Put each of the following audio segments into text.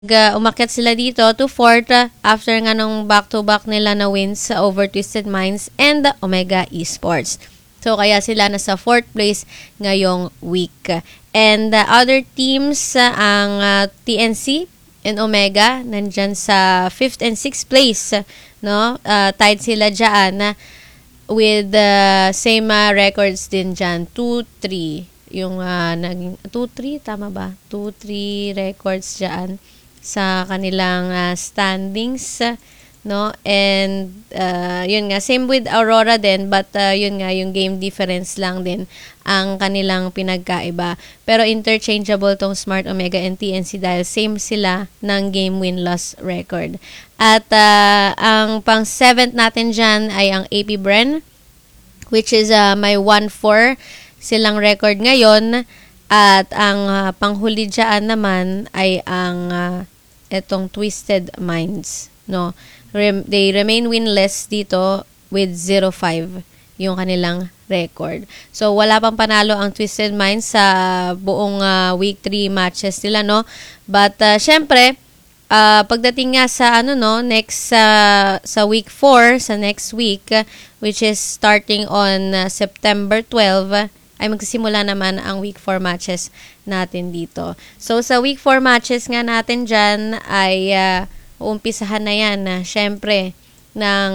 umakyat sila dito to fourth after nga nung back-to-back nila na wins over Twisted Minds and Omega Esports. So, kaya sila nasa fourth place ngayong week. And other teams, ang TNC and Omega, nandyan sa 5th and 6th place. No? Tied sila dyan with same records din dyan. 2-3. Yung naging 2-3, tama ba? 2-3 records dyan sa kanilang standings, no? And yun nga, same with Aurora din, but yun nga, yung game difference lang din ang kanilang pinagkaiba. Pero interchangeable tong Smart Omega and TNC dahil same sila ng game win-loss record. At ang pang 7th natin dyan ay ang AP Bren, which is may 1-4 silang record ngayon. At ang panghuli dyan naman ay ang etong Twisted Minds. No? They remain winless dito with 0-5 yung kanilang record. So, wala pang panalo ang Twisted Minds sa buong week 3 matches nila, no? But, syempre, pagdating nga sa next sa week 4, sa next week, which is starting on September 12, ay magsisimula naman ang week 4 matches natin dito. So, sa week 4 matches nga natin dyan ay uumpisahan na yan, syempre, ng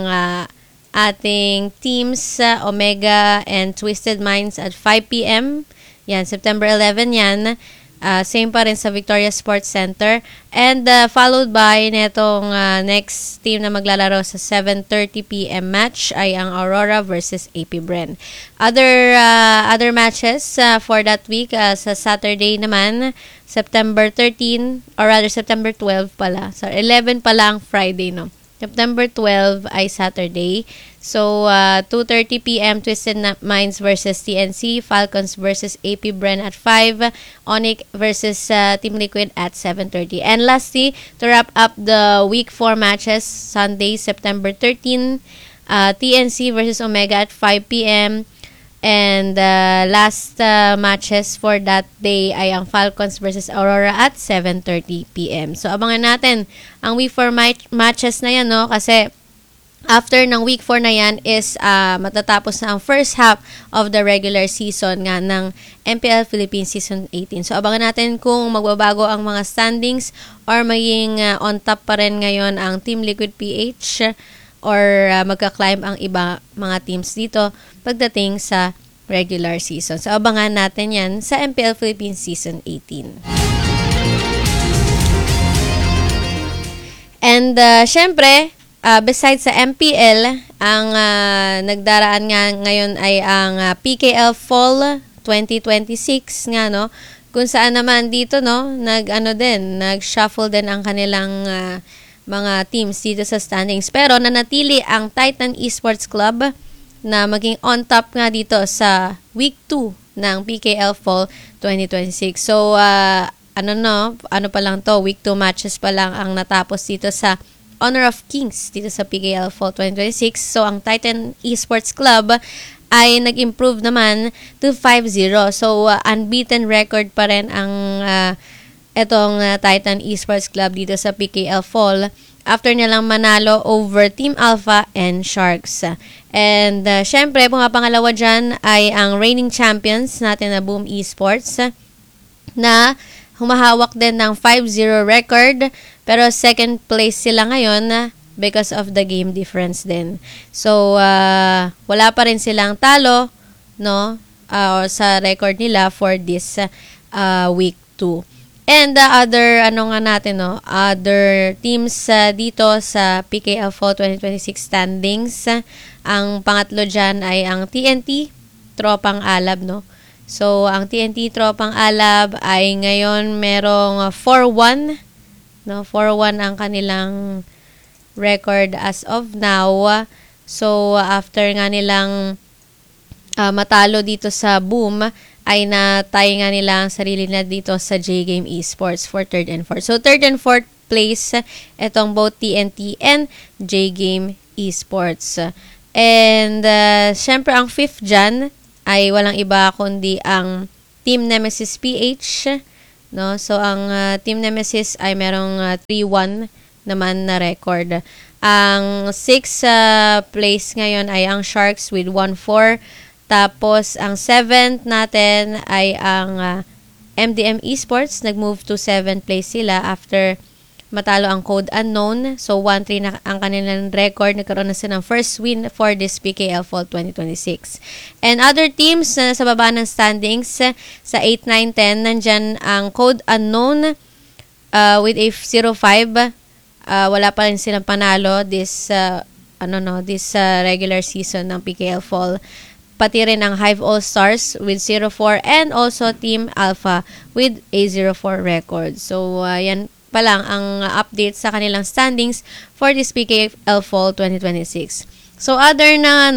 ating teams, Omega and Twisted Minds at 5 p.m. Yan, September 11 yan. Same pa rin sa Victoria Sports Center. And followed by netong next team na maglalaro sa 7:30 p.m. match ay ang Aurora versus AP Bren. Other matches for that week sa Saturday naman, September 13 or rather September 12 pala. So 11 pala ang Friday, no. September 12 ay Saturday. So, 2:30 p.m. Twisted Minds versus TNC, Falcons versus AP Bren at 5, Onyx versus Team Liquid at 7:30. And lastly, to wrap up the week 4 matches, Sunday, September 13, TNC versus Omega at 5 p.m. And last matches for that day ay ang Falcons versus Aurora at 7:30 p.m. So, abangan natin ang week 4 matches na yan, no? Kasi after ng week 4 na yan is matatapos na ang first half of the regular season nga ng MPL Philippines Season 18. So, abangan natin kung magbabago ang mga standings or maging on top pa rin ngayon ang Team Liquid PH or magka-climb ang iba mga teams dito pagdating sa regular season. So, abangan natin yan sa MPL Philippines Season 18. And, syempre, besides sa MPL, ang nagdaraan nga ngayon ay ang PKL Fall 2026 nga, no? Kung saan naman dito, no, nag-shuffle din ang kanilang mga teams dito sa standings. Pero nanatili ang Titan Esports Club na maging on top nga dito sa week 2 ng PKL Fall 2026. So, ano pa lang to, week 2 matches pa lang ang natapos dito sa Honor of Kings dito sa PKL Fall 2026. So, ang Titan Esports Club ay nag-improve naman to 5-0. So, unbeaten record pa rin ang etong Titan Esports Club dito sa PKL Fall after nilang manalo over Team Alpha and Sharks. And syempre, pangalawa dyan ay ang reigning champions natin na Boom Esports na humahawak din ng 5-0 record pero second place sila ngayon because of the game difference din. So, wala pa rin silang talo, no, sa record nila for this week 2. And the other, other teams dito sa PKL Fall 2026 standings, ang pangatlo dyan ay ang TNT, Tropang Alab, no? So, ang TNT Tropang Alab ay ngayon merong 4-1, no? 4-1 ang kanilang record as of now. So, after nga nilang matalo dito sa Boom, ay natay nga nila ang sarili na dito sa J-Game Esports for 3rd and 4th. So, 3rd and 4th place, itong both TNT and J-Game Esports. And, syempre, ang 5th dyan ay walang iba kundi ang Team Nemesis PH, no? So ang Team Nemesis ay merong 3-1 naman na record. Ang 6th place ngayon ay ang Sharks with 1-4. Tapos ang 7th natin ay ang MDM Esports. Nag-move to 7th place sila after matalo ang Code Unknown. So 1-3 na ang kanilang record. Nagkaroon na sila ng first win for this PKL Fall 2026. And other teams na nasa baba ng standings sa 8, 9, 10, nandyan ang Code Unknown with a 0-5. Wala pa rin silang panalo this regular season ng PKL Fall. Pati rin ang Hive All Stars with 0-4 and also Team Alpha with a 0-4 record. So yan pa lang ang update sa kanilang standings for this PKL Fall 2026. So other na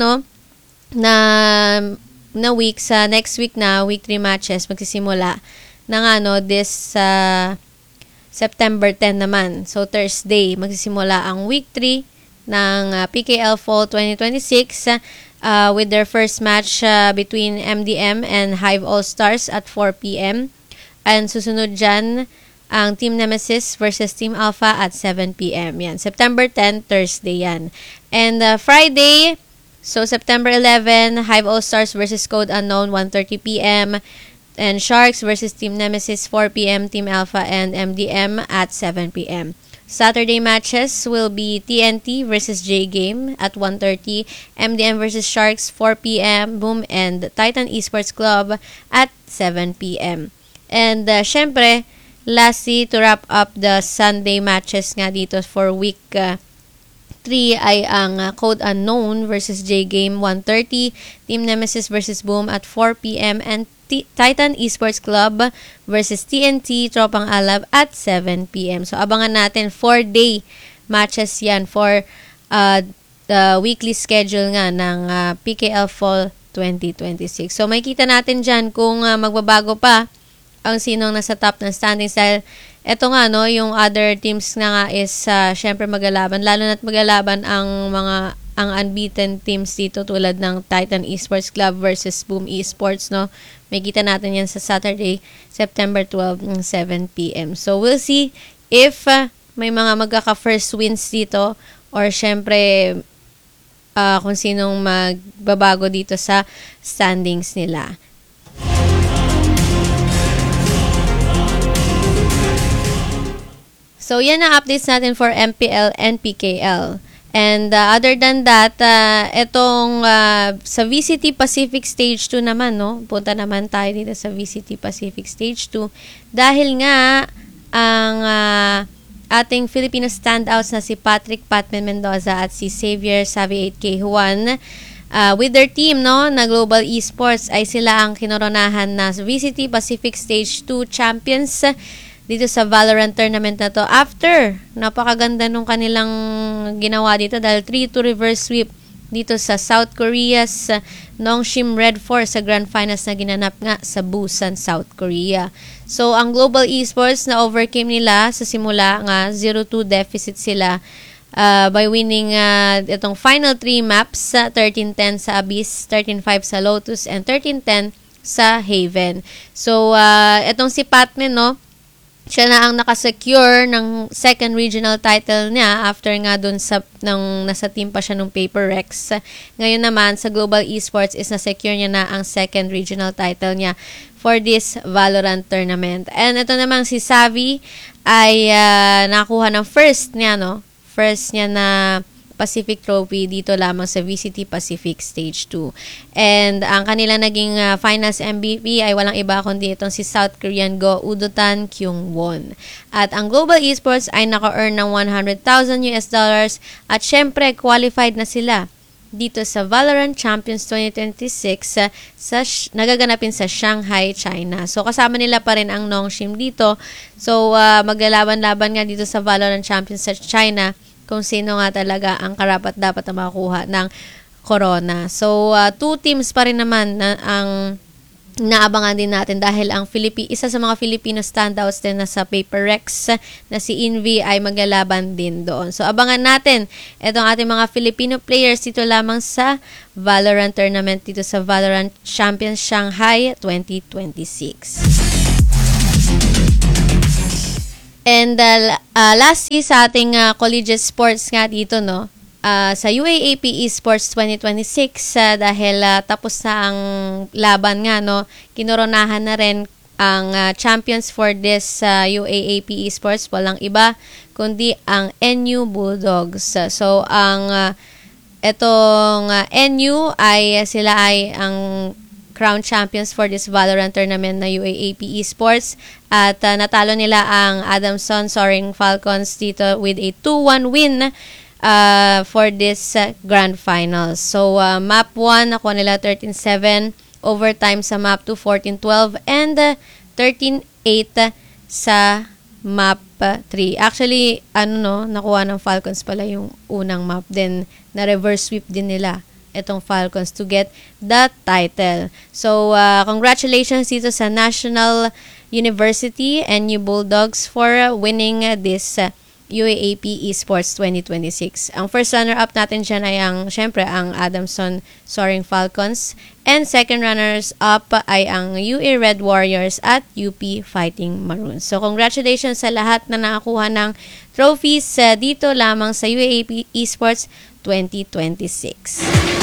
na week, sa next week na week 3 matches magsisimula ng this September 10 naman. So Thursday magsisimula ang week 3 ng PKL Fall 2026 with their first match between MDM and Hive All Stars at 4 p.m. And susunod dyan ang Team Nemesis versus Team Alpha at 7 p.m. Yan. September 10, Thursday yan. And Friday, so September 11, Hive All Stars versus Code Unknown, 1:30 p.m. And Sharks versus Team Nemesis, 4 p.m. Team Alpha and MDM at 7 p.m. Saturday matches will be TNT versus J-Game at 1:30, MDM versus Sharks, 4 p.m. Boom, and Titan Esports Club at 7 p.m. And syempre, lastly, to wrap up the Sunday matches nga dito for week 3 ay ang Code Unknown versus J-Game 1:30, Team Nemesis versus Boom at 4 p.m. and Titan Esports Club versus TNT Tropang Alab at 7 p.m. So abangan natin 4-day matches yan for the weekly schedule nga ng PKL Fall 2026. So may kita natin dyan kung magbabago pa ang sinong nasa top ng standings dahil eto nga yung other teams nga is syempre maglalaban, lalo na't maglalaban ang unbeaten teams dito tulad ng Titan Esports Club versus Boom Esports, no. May kita natin yan sa Saturday, September 12 ng 7 p.m. So we'll see if may mga magkaka-first wins dito or syempre kung sinong magbabago dito sa standings nila. So, yan ang updates natin for MPL and PKL. And other than that, etong sa VCT Pacific Stage 2 naman, no? Punta naman tayo dito sa VCT Pacific Stage 2. Dahil nga, ang ating Filipino standouts na si Patrick Patman Mendoza at si Xavier Savi 8K Juan, with their team, no, na Global Esports, ay sila ang kinoronahan na VCT Pacific Stage 2 champions dito sa Valorant tournament na to. After, napakaganda nung kanilang ginawa dito dahil 3-2 reverse sweep dito sa South Korea's Nongshim Red 4 sa Grand Finals na ginanap nga sa Busan, South Korea. So, ang Global Esports na overcame nila sa simula nga 0-2 deficit sila by winning itong final 3 maps, 13-10 sa Abyss, 13-5 sa Lotus, and 13-10 sa Haven. So, itong si Patman, no, siya na ang nakasecure ng second regional title niya after nga dun nasa team pa siya nung Paper Rex. Ngayon naman, sa Global Esports is na-secure niya na ang second regional title niya for this Valorant tournament. And ito namang si Savi ay nakuha ng first niya na Pacific Trophy dito lamang sa VCT Pacific Stage 2. And ang kanilang naging finals MVP ay walang iba kundi itong si South Korean Go Udotan Kyungwon. At ang Global Esports ay naka-earn ng $100,000 at syempre qualified na sila dito sa Valorant Champions 2026 nagaganapin sa Shanghai, China. So kasama nila pa rin ang Nongshim dito. So maglalaban-laban nga dito sa Valorant Champions sa China kung sino nga talaga ang karapat-dapat na makuha ng corona. So, 2 teams pa rin naman na ang naabangan din natin dahil ang isa sa mga Filipino standouts din na sa Paper Rex na si Invi ay maglalaban din doon. So, abangan natin itong ating mga Filipino players dito lamang sa Valorant tournament dito sa Valorant Champions Shanghai 2026. And lastly, sa ating collegiate sports nga dito, no, sa UAAP Esports 2026, dahil tapos na ang laban nga, no, kinoronahan na rin ang champions for this UAAP Esports. Walang iba kundi ang NU Bulldogs. So, ang etong NU ay sila ay ang crown champions for this Valorant tournament na UAAP Esports at natalo nila ang Adamson Soaring Falcons dito with a 2-1 win for this grand finals. So map 1 nakuha nila 13-7, overtime sa map 2 14-12 and 13-8 sa map 3. Actually nakuha ng Falcons pala yung unang map, then na reverse sweep din nila itong Falcons to get the title. So, congratulations dito sa National University and NU Bulldogs for winning this UAAP Esports 2026. Ang first runner-up natin dyan ay syempre, ang Adamson Soaring Falcons. And second runners-up ay ang UE Red Warriors at UP Fighting Maroons. So, congratulations sa lahat na nakakuha ng trophies dito lamang sa UAAP Esports 2026.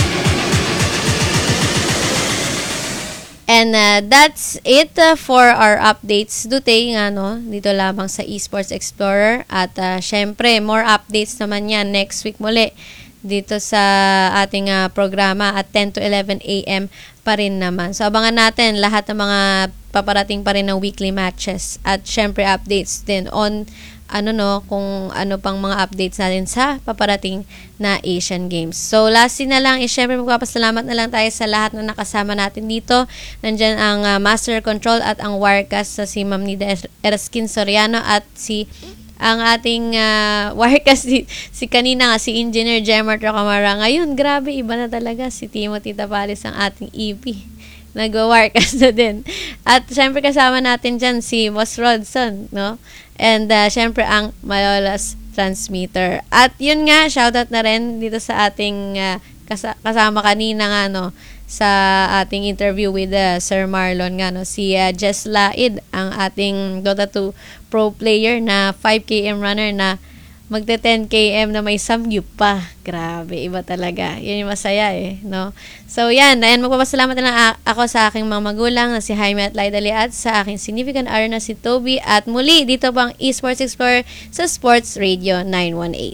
And that's it for our updates today dito lamang sa Esports Explorer. At syempre, more updates naman yan next week muli dito sa ating programa at 10 to 11 a.m. pa rin naman. So, abangan natin lahat ng mga paparating pa rin ng weekly matches at syempre updates din on kung ano pang mga updates natin sa paparating na Asian Games. So, lastly na lang, syempre magpapasalamat na lang tayo sa lahat na nakasama natin dito. Nandyan ang Master Control at ang Wirecast sa si Ma'am Nida Erskine Soriano at ang ating Wirecast si kanina nga, si Engineer Jemar Trocamara. Ngayon, grabe, iba na talaga si Timothy Tapalis ang ating EP. Nag-Wirecast na din. At syempre kasama natin dyan si Moss Rodson, no? And syempre ang Malolos Transmitter. At yun nga, shoutout na rin dito sa ating kasama kanina nga sa ating interview with Sir Marlon nga si Jess Laid, ang ating Dota 2 pro player na 5km runner na magte 10km na may samgyup pa. Grabe, iba talaga. Yun yung masaya no? So yan, magpapasalamat na lang ako sa aking mga magulang na si Jaime at Laidali at sa aking significant other na si Toby. At muli, dito pang Esports Explorer sa Sports Radio 918.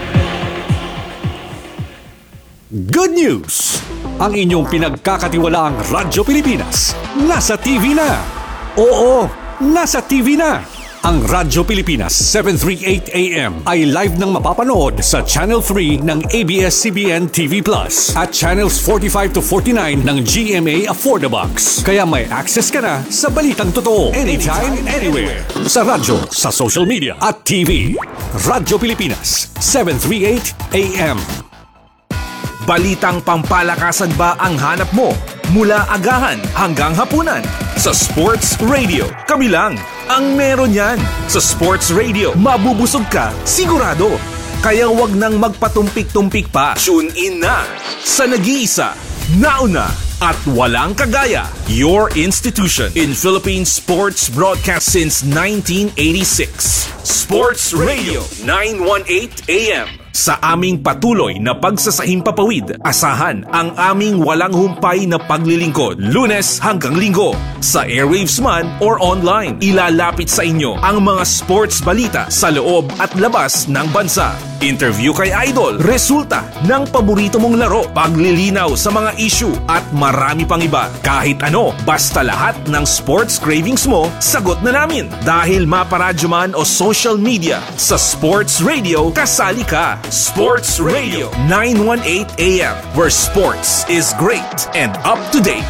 Good news! Ang inyong pinagkakatiwalaang Radyo Pilipinas nasa TV na. Oo, nasa TV na. Ang Radyo Pilipinas 738 AM ay live nang mapapanood sa Channel 3 ng ABS-CBN TV Plus at Channels 45 to 49 ng GMA Affordabox. Kaya may access ka na sa balitang totoo anytime, anywhere. Sa radyo, sa social media at TV. Radyo Pilipinas 738 AM. Balitang pampalakasan ba ang hanap mo? Mula agahan hanggang hapunan. Sa Sports Radio, kami lang ang meron yan. Sa Sports Radio, mabubusog ka, sigurado. Kaya wag nang magpatumpik-tumpik pa. Tune in na sa nag-iisa, nauna, at walang kagaya. Your institution in Philippine sports broadcast since 1986. Sports Radio 918 AM. Sa aming patuloy na pagsasahimpapawid, asahan ang aming walang humpay na paglilingkod, Lunes hanggang Linggo. Sa airwaves man or online, ilalapit sa inyo ang mga sports balita sa loob at labas ng bansa. Interview kay Idol, resulta ng paborito mong laro, paglilinaw sa mga issue at marami pang iba. Kahit ano, basta lahat ng sports cravings mo, sagot na namin. Dahil maparadyo man o social media, sa Sports Radio, kasali ka. Sports Radio 918 AM, where sports is great and up to date.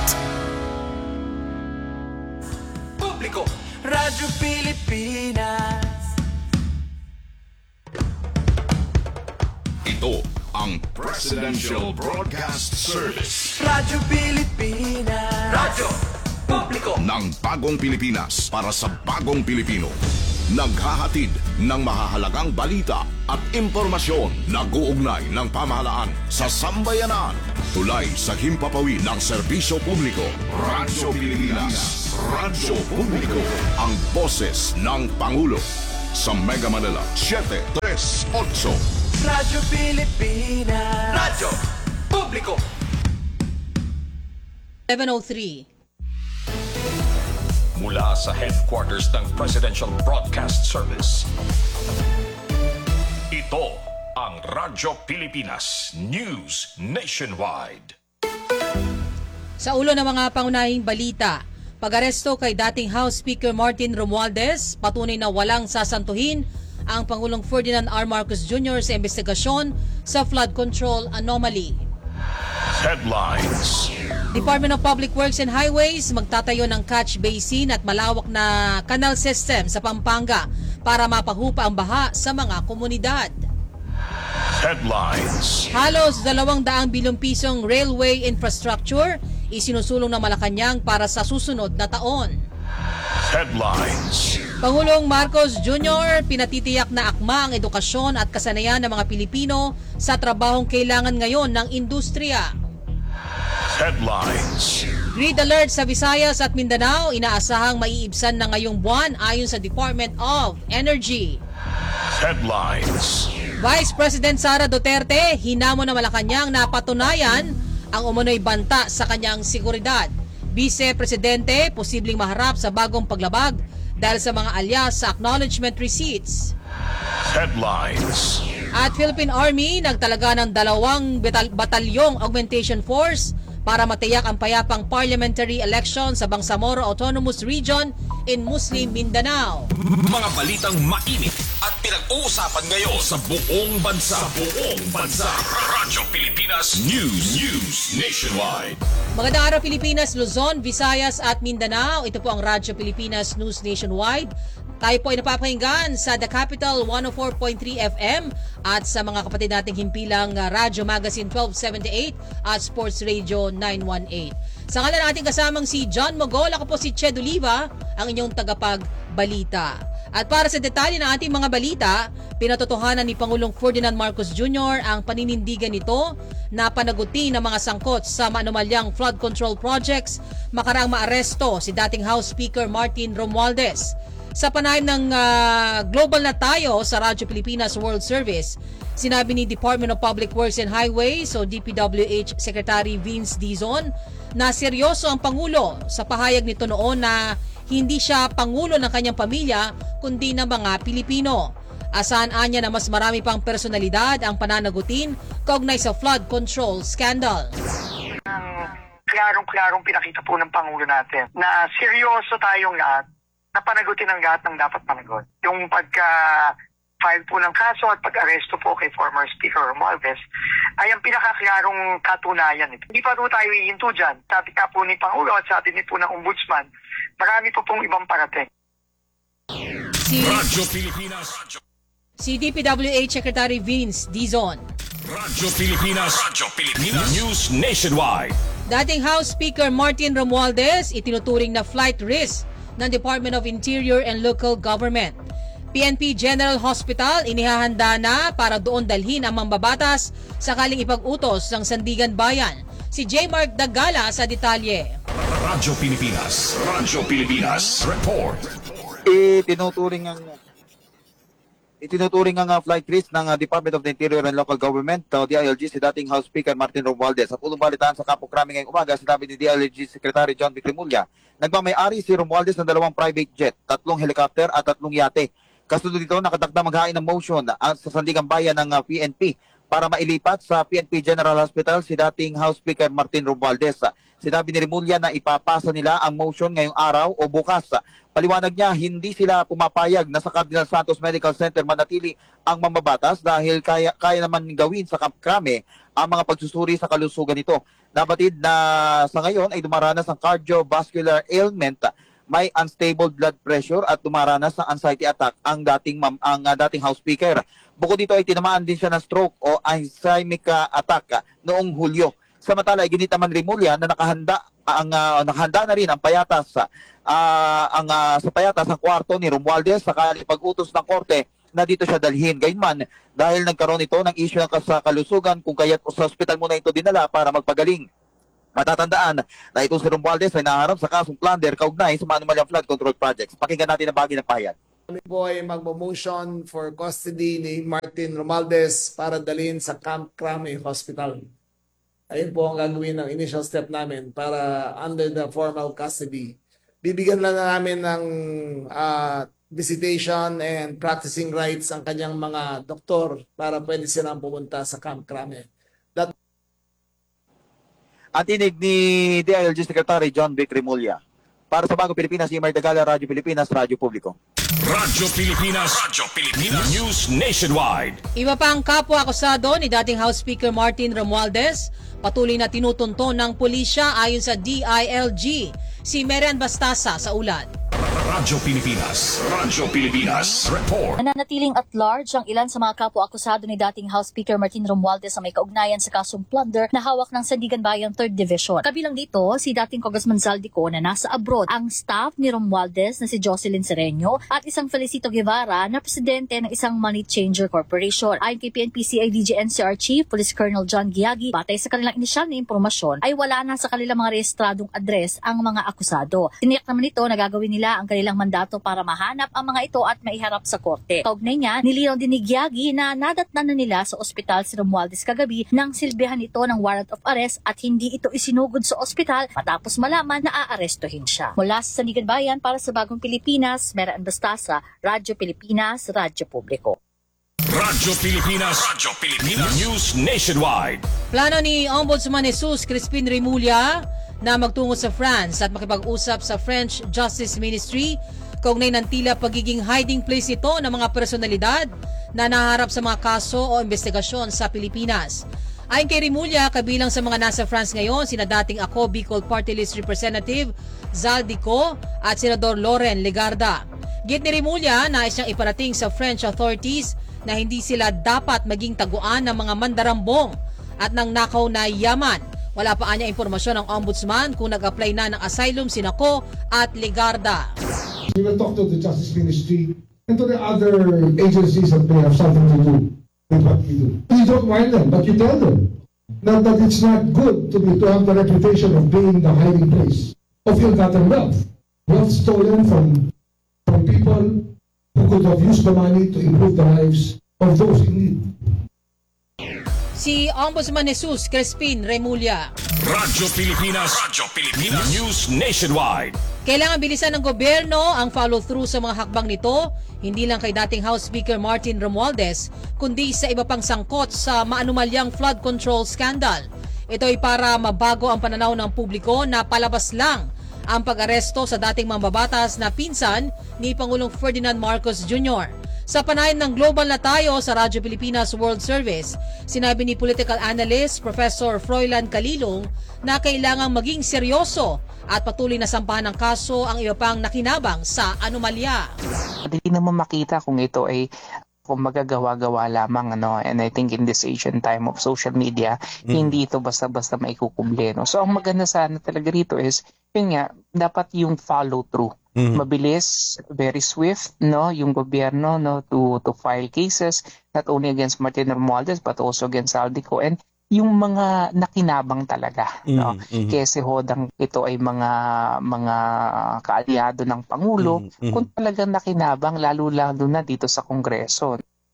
Publiko, Radyo Pilipinas. Ito ang Presidential Broadcast Service Radyo Pilipinas. Radyo Publiko ng Bagong Pilipinas para sa Bagong Pilipino. Naghahatid ng mahahalagang balita at impormasyon na guugnay ng pamahalaan sa sambayanan. Tulay sa himpapawid ng serbisyo publiko. Radyo Pilipinas. Radyo Publiko. Ang boses ng Pangulo. Sa Mega Manila, 738. Radyo Pilipinas. Radyo Publiko. 7:03. Mula sa headquarters ng Presidential Broadcast Service. Ito ang Radyo Pilipinas News Nationwide. Sa ulo ng mga pangunahing balita, pag-aresto kay dating House Speaker Martin Romualdez, patunay na walang sasantuhin ang Pangulong Ferdinand R. Marcos Jr. sa investigasyon sa flood control anomaly. Headlines. Department of Public Works and Highways magtatayo ng catch basin at malawak na canal system sa Pampanga para mapahupa ang baha sa mga komunidad. Headlines. Halos 200 bilyong pisong railway infrastructure isinusulong ng Malacanang para sa susunod na taon. Headlines. Pangulong Marcos Jr. pinatitiyak na akma ang edukasyon at kasanayan ng mga Pilipino sa trabahong kailangan ngayon ng industriya. Headlines. Grid alert sa Visayas at Mindanao, inaasahang maiibsan na ngayong buwan ayon sa Department of Energy. Headlines. Vice President Sara Duterte, hinamon na Malacanang na patunayan ang umunoy banta sa kanyang seguridad. Vice Presidente, posibleng maharap sa bagong paglabag dahil sa mga alyas sa acknowledgement receipts. Headlines. At Philippine Army nagtalaga ng 2 batalyong augmentation force para matiyak ang payapang parliamentary election sa Bangsamoro Autonomous Region in Muslim Mindanao. Mga balitang mainit at pinag-uusapan ngayon sa buong bansa. Radyo Pilipinas News Nationwide. Magandang araw Pilipinas, Luzon, Visayas at Mindanao. Ito po ang Radyo Pilipinas News Nationwide. Tayo po ay napapakinggan sa The Capital 104.3 FM at sa mga kapatid nating himpilang Radyo Magazine 1278 at Sports Radio 918. Sa ngalan nating kasamang si John Mogol, ako po si Ched Oliva, ang inyong tagapagbalita. At para sa detalye ng ating mga balita, pinatotohanan ni Pangulong Ferdinand Marcos Jr. ang paninindigan nito na panaguti ng mga sangkot sa maanumalyang flood control projects makaraang maaresto si dating House Speaker Martin Romualdez. Sa panayam ng Global na Tayo sa Radyo Pilipinas World Service, sinabi ni Department of Public Works and Highways o DPWH Secretary Vince Dizon na seryoso ang Pangulo sa pahayag nito noon na hindi siya Pangulo ng kanyang pamilya kundi ng mga Pilipino. Asahan niya na mas marami pang personalidad ang pananagutin kaugnay sa flood control scandal. Klarong-klarong pinakita po ng Pangulo natin na seryoso tayong lahat na panagutin ang lahat ng dapat panagot. Yung pagka-file po ng kaso at pag-aresto po kay former Speaker Romualdez ay ang pinakaklarong katunayan nito. Hindi pa po tayo ihinto dyan. Sabi ka po ni Pangulo at sabi ni po ng Ombudsman, marami po pong ibang parating. Radyo Pilipinas. Si DPWH Secretary Vince Dizon. Radyo Pilipinas News Nationwide. Dating House Speaker Martin Romualdez itinuturing na flight risk ng Department of Interior and Local Government. PNP General Hospital inihahanda na para doon dalhin ang mambabatas sakaling ipag-utos ng Sandigan Bayan. Si J. Mark Dagala sa detalye. Radyo Pilipinas Report. Itinuturing ang flight risk ng Department of the Interior and Local Government o DILG si dating House Speaker Martin Romualdez. Sa pulong balitaan sa Kapokrami ngayong umaga, sinabi ni DILG Secretary John Vic Rimulya, nagmamay-ari si Romualdez ng 2 private jet, 3 helicopter at 3 yate. Kasunod dito, nakadagdag maghain ng motion sa Sandigan Bayan ng PNP para mailipat sa PNP General Hospital si dating House Speaker Martin Romualdez. Sinabi ni Rimulya na ipapasa nila ang motion ngayong araw o bukas. Paliwanag niya, hindi sila pumapayag na sa Cardinal Santos Medical Center manatili ang mamabatas dahil kaya naman gawin sa Camp Crame ang mga pagsusuri sa kalusugan nito. Nabatid na sa ngayon ay dumaranas ng cardiovascular ailment, may unstable blood pressure at dumaranas ng anxiety attack ang dating House Speaker. Bukod dito ay tinamaan din siya ng stroke o ischemic attack noong Hulyo. Samantala, ginita man Rimulya na nakahanda na rin ang payatas sa payatas ng kwarto ni Romualdez sakali pag-utos ng korte na dito siya dalhin. Gayunman, dahil nagkaroon ito ng issue sa kalusugan kung kaya't sa ospital muna ito dinala para magpagaling. Matatandaan na ito si Romualdez ay naharap sa kasong plunder kaugnay sa maanumalyang flood control projects. Pakinggan natin ang bahagi ng pahayag. Kami po ay magmo-motion for custody ni Martin Romualdez para dalhin sa Camp Crame Hospital. Ayun po ang gagawin ng initial step namin para under the formal custody. Bibigyan lang namin ng visitation and practicing rights ang kanyang mga doktor para pwede silang pumunta sa Camp Crame. Ang tinig ni DILG Secretary John Vic Remulla. Para sa Bagong Pilipinas, Imar Dagala, Radyo Pilipinas, Radyo Publiko. Radyo Pilipinas News Nationwide. Iba pa ang kapwa akusado ni dating House Speaker Martin Romualdez. Patuloy na tinutunto ng pulisya ayon sa DILG. Si Merian Bastasa sa ulat. Radyo Pilipinas Report. Nananatiling at large ang ilan sa mga kapwa-akusado ni dating House Speaker Martin Romualdez sa may kaugnayan sa kasong plunder na hawak ng Sandigan Bayan 3rd Division. Kabilang dito, si dating Congressman Zaldico na nasa abroad, ang staff ni Romualdez na si Jocelyn Sereño at isang Felicito Guevara na presidente ng isang Money Changer Corporation. Ayon kay PNP-CIDG NCR Chief Police Colonel John Giagi, batay sa kanilang inisyal na impormasyon ay wala na sa kanilang mga rehistradong address ang mga akusado. Tiniyak naman ito na gagawin nila ang kanilang mandato para mahanap ang mga ito at maiharap sa korte. Kaugnay niya, nilinaw din ni Giagi na nadatnan na nila sa ospital si Romualdez kagabi nang silbihan ito ng warrant of arrest at hindi ito isinugod sa ospital matapos malaman na aarestuhin siya. Mula sa Sandigan Bayan para sa Bagong Pilipinas, Merian Bastasa, Radyo Pilipinas, Radyo Publiko. Radyo Pilipinas News Nationwide. Plano ni Ombudsman Jesus Crispin Remulla na magtungo sa France at makipag-usap sa French Justice Ministry kaugnay ng tila pagiging hiding place ito ng mga personalidad na naharap sa mga kaso o investigasyon sa Pilipinas. Ayon kay Remulla, kabilang sa mga nasa France ngayon, sina dating Ako Bicol Party List Representative Zaldico at Senador Loren Legarda. Git ni Remulla, nais niyang iparating sa French authorities na hindi sila dapat maging taguan ng mga mandarambong at ng nakaw na yaman. Wala pa anya impormasyon ng ombudsman kung nag-apply na ng asylum si Nako at Legarda. We will talk to the Justice Ministry and to the other agencies that may have something to do with what we do. You don't mind them, but you tell them that it's not good to have the reputation of being the hiding place of ill-gotten wealth. Wealth stolen from people who could have used the money to improve the lives of those in need. Si Ombudsman Jesus Crispin Remulla. Radyo Pilipinas News Nationwide. Kailangan bilisan ng gobyerno ang follow-through sa mga hakbang nito, hindi lang kay dating House Speaker Martin Romualdez, kundi sa iba pang sangkot sa maanumalyang flood control scandal. Ito ay para mabago ang pananaw ng publiko na palabas lang ang pag-aresto sa dating mambabatas na pinsan ni Pangulong Ferdinand Marcos Jr. Sa panahin ng Global na Tayo sa Radyo Pilipinas World Service, sinabi ni political analyst Professor Froilan Calilong na kailangang maging seryoso at patuloy na sampahan ng kaso ang iba pang nakinabang sa anomalya. Hindi naman makita kung ito ay kung magagawa-gawa lamang and I think in this age and time of social media, hindi ito basta-basta maikukuble. So ang maganda sana talaga rito is yun nga, dapat yung follow through. Mabilis, very swift, yung gobyerno to file cases not only against Martin Romualdez but also against Zaldico and yung mga nakinabang talaga, Kasi hodang ito ay mga kaalyado ng Pangulo kung talagang nakinabang lalo na dito sa Kongreso.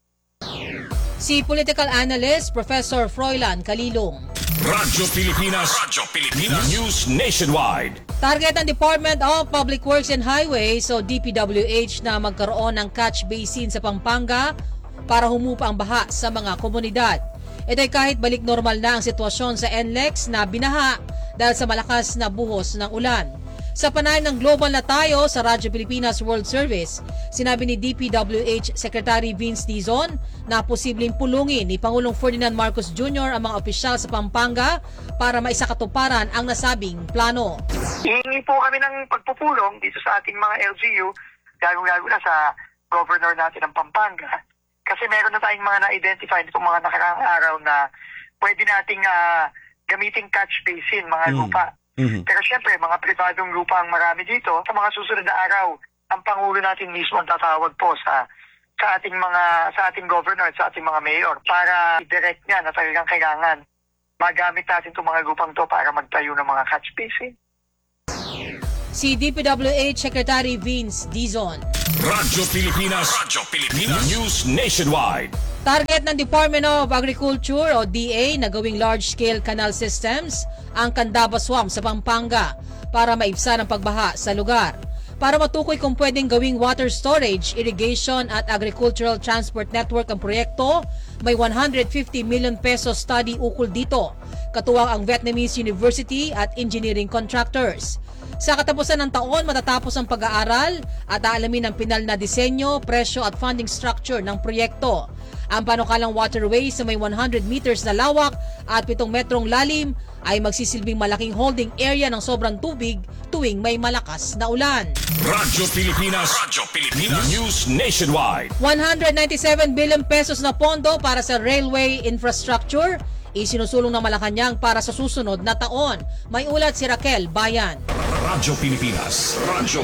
Si political analyst Professor Froilan Calilong. Radyo Pilipinas News Nationwide. Target ng Department of Public Works and Highways o DPWH na magkaroon ng catch basin sa Pampanga para humupa ang baha sa mga komunidad. Ito ay kahit balik normal na ang sitwasyon sa NLEX na binaha dahil sa malakas na buhos ng ulan. Sa panahin ng Global na Tayo sa Radyo Pilipinas World Service, sinabi ni DPWH Secretary Vince Dizon na posibleng pulungin ni Pangulong Ferdinand Marcos Jr. ang mga opisyal sa Pampanga para maisakatuparan ang nasabing plano. Hihingi po kami ng pagpupulong dito sa ating mga LGU, gagawin na sa governor natin ng Pampanga. Kasi meron na tayong mga na-identify nitong mga nakaraang araw na pwede nating gamiting catch basin, mga lupa. Pero syempre, mga pribadong lupa ang marami dito. Sa mga susunod na araw, ang Pangulo natin mismo ang tatawag po sa ating governor at sa ating mga mayor para i-direct niya na talagang kailangan magamit natin itong mga lupang to para magtayo ng mga catch basin. Si DPWH Secretary Vince Dizon. Radyo Pilipinas. News Nationwide. Target ng Department of Agriculture o DA na gawing large-scale canal systems ang Candaba Swamp sa Pampanga para maibsan ang pagbaha sa lugar. Para matukoy kung pwedeng gawing water storage, irrigation at agricultural transport network ang proyekto, may 150 million peso study ukol dito, katuwang ang Vietnamese University at engineering contractors. Sa katapusan ng taon, matatapos ang pag-aaral at aalamin ang pinal na disenyo, presyo at funding structure ng proyekto. Ang panukalang waterway sa may 100 meters na lawak at 7 metrong lalim ay magsisilbing malaking holding area ng sobrang tubig tuwing may malakas na ulan. Radyo Pilipinas. News Nationwide. 197 billion pesos na pondo para sa railway infrastructure isinusulong ng Malacanang para sa susunod na taon. May ulat si Raquel Bayan. Radyo Pilipinas.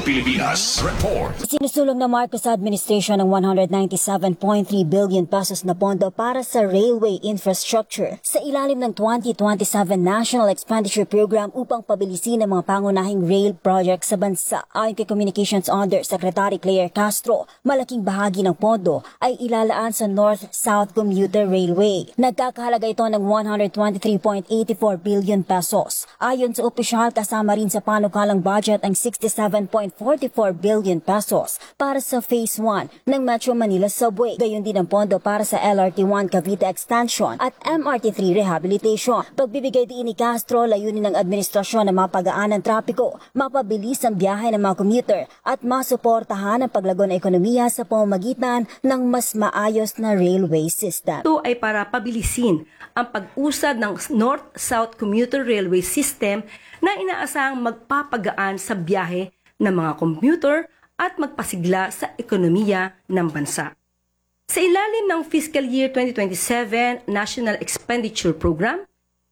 Report. Sinusulong ng Marcos administration ng 197.3 billion pesos na pondo para sa railway infrastructure sa ilalim ng 2027 National Expenditure Program upang pabilisin ang mga pangunahing rail project sa bansa. Ayon kay Communications Undersecretary Claire Castro, malaking bahagi ng pondo ay ilalaan sa North-South Commuter Railway. Nagkakahalaga ito ng 123.84 billion pesos. Ayon sa opisyal, kasama rin sa panukalang budget ang 67.44 billion pesos para sa Phase 1 ng Metro Manila Subway. Gayon din ang pondo para sa LRT1 Cavite Extension at MRT3 Rehabilitation. Pagbibigay din ni Castro, layunin ng administrasyon na mapagaan ang trapiko, mapabilis ang biyahe ng mga commuter at masuportahan ang paglago ng ekonomiya sa pamamagitan ng mas maayos na railway system. Ito ay para pabilisin ang pag-usad ng North-South Commuter Railway System na inaasahang magpapagaan sa biyahe ng mga commuter at magpasigla sa ekonomiya ng bansa. Sa ilalim ng Fiscal Year 2027 National Expenditure Program,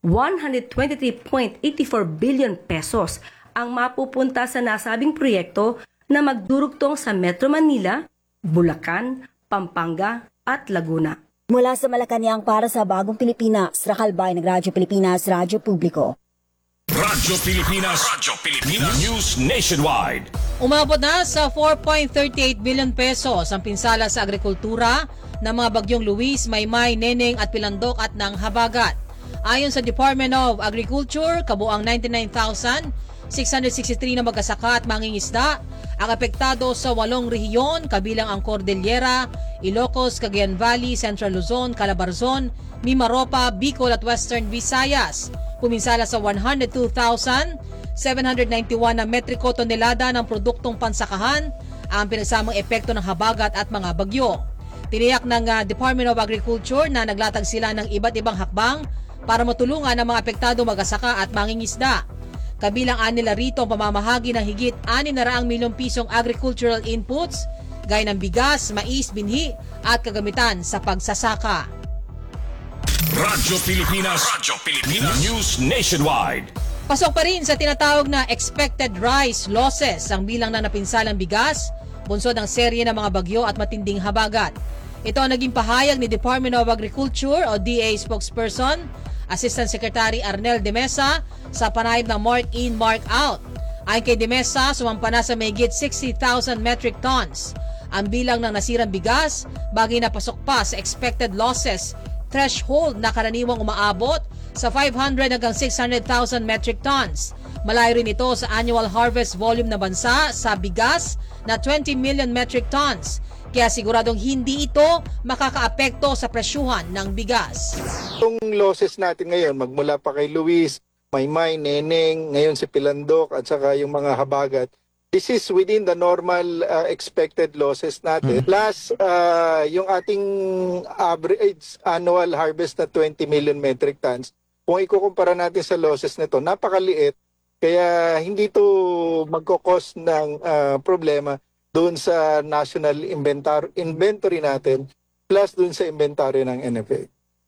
123.84 billion pesos ang mapupunta sa nasabing proyekto na magdurugtong sa Metro Manila, Bulacan, Pampanga at Laguna. Mula sa Malacanang para sa Bagong Pilipinas, Raquel Bayan ng Radyo Pilipinas, Radyo Publiko. Radyo Pilipinas. News Nationwide. Umabot na sa 4.38 billion pesos ang pinsala sa agrikultura ng mga bagyong Luis, Maymay, Neneng at Pilandok at ng Habagat. Ayon sa Department of Agriculture, kabuang 99,663 na magsasaka at mangingisda ang apektado sa 8 rehiyon kabilang ang Cordillera, Ilocos, Cagayan Valley, Central Luzon, Calabarzon, Mimaropa, Bicol at Western Visayas. Puminsala sa 102,791 na metriko tonelada ng produktong pansakahan ang pinagsamang epekto ng habagat at mga bagyo. Tiniyak ng Department of Agriculture na naglatag sila ng iba't ibang hakbang para matulungan ang mga apektado magsasaka at mangingisda. Kabilang nila rito ang pamamahagi ng higit 600 milyong pisong agricultural inputs, gaya ng bigas, mais, binhi at kagamitan sa pagsasaka. Radyo Pilipinas. News Nationwide. Pasok pa rin sa tinatawag na expected rice losses ang bilang na napinsalang bigas, bunsod ng serye ng mga bagyo at matinding habagat. Ito ang naging pahayag ni Department of Agriculture o DA spokesperson, Assistant Secretary Arnel de Mesa sa panayam ng Mark In, Mark Out. Ayon kay de Mesa, sumampa na sa mahigit 60,000 metric tons ang bilang ng nasirang bigas, bagay na pasok pa sa expected losses threshold na karaniwang umaabot sa 500 hanggang 600,000 metric tons. Malayo rin ito sa annual harvest volume na bansa sa bigas na 20 million metric tons. Kaya siguradong hindi ito makakaapekto sa presyuhan ng bigas. Itong losses natin ngayon, magmula pa kay Luis, Maymay, Neneng, ngayon si Pilandok at saka yung mga habagat, this is within the normal expected losses natin. Plus, yung ating average annual harvest na 20 million metric tons, kung ikukumpara natin sa losses nito, napakaliit. Kaya hindi ito magkakos ng problema doon sa national inventory natin plus doon sa inventory ng NFA.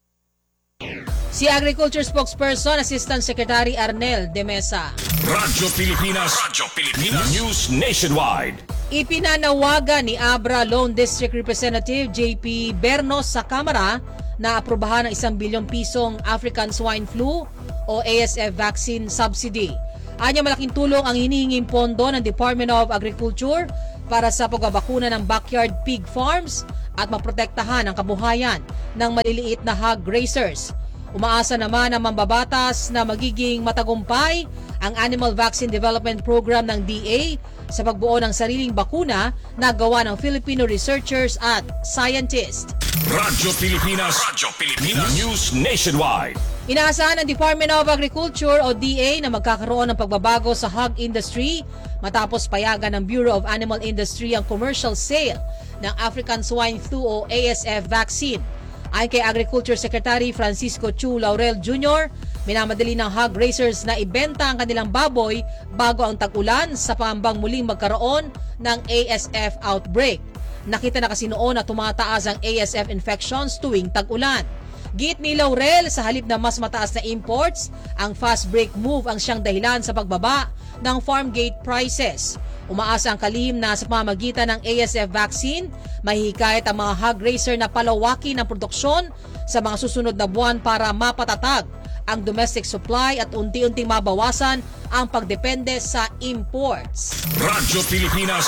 Si Agriculture Spokesperson, Assistant Secretary Arnel de Mesa. Radyo Pilipinas. News Nationwide. Ipinanawagan ni Abra Lone District Representative JP Bernos sa Kamara na aprubahan ng 1 bilyong pisong African Swine Flu o ASF vaccine subsidy. Anya malaking tulong ang hinihinging pondo ng Department of Agriculture para sa pagbabakuna ng backyard pig farms at maprotektahan ang kabuhayan ng maliliit na hog raisers. Umaasa naman ang mambabatas na magiging matagumpay ang Animal Vaccine Development Program ng DA sa pagbuo ng sariling bakuna na gawa ng Filipino researchers at scientists. Radyo Pilipinas News Nationwide. Inaasahan ng Department of Agriculture o DA na magkakaroon ng pagbabago sa hog industry matapos payagan ng Bureau of Animal Industry ang commercial sale ng African Swine Flu o ASF vaccine. Ayon kay Agriculture Secretary Francisco Chu Laurel Jr., minamadali ng hog raisers na ibenta ang kanilang baboy bago ang tag-ulan sa pangambang muling magkaroon ng ASF outbreak. Nakita na kasi noon na tumataas ang ASF infections tuwing tag-ulan. Giit ni Laurel, sa halip na mas mataas na imports, ang fast break move ang siyang dahilan sa pagbaba ng farm gate prices. Umaasa ang kalihim na sa pamamagitan ng ASF vaccine, mahihikayat ang mga hog raiser na palawakin ang produksyon sa mga susunod na buwan para mapatatag ang domestic supply at unti-unting mabawasan ang pagdepende sa imports. Radyo Pilipinas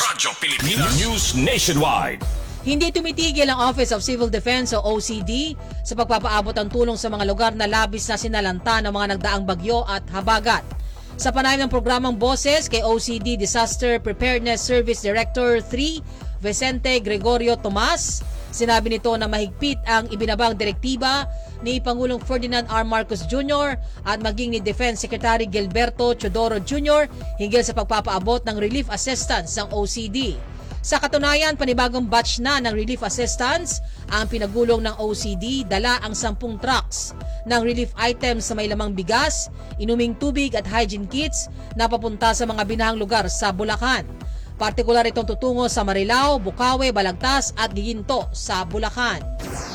News Nationwide. Hindi tumitigil ang Office of Civil Defense o OCD sa pagpapaabot ng tulong sa mga lugar na labis na sinalanta ng mga nagdaang bagyo at habagat. Sa panayam ng programang Boses kay OCD Disaster Preparedness Service Director 3 Vicente Gregorio Tomas, sinabi nito na mahigpit ang ibinabang direktiba ni Pangulong Ferdinand R. Marcos Jr. at maging ni Defense Secretary Gilberto Chodoro Jr. hinggil sa pagpapaabot ng relief assistance ng OCD. Sa katunayan, panibagong batch na ng relief assistance ang pinagulong ng OCD, dala ang 10 trucks ng relief items sa may lamang bigas, inuming tubig at hygiene kits na papunta sa mga binahang lugar sa Bulacan. Partikular itong tutungo sa Marilao, Bukawe, Balagtas at Giginto sa Bulacan.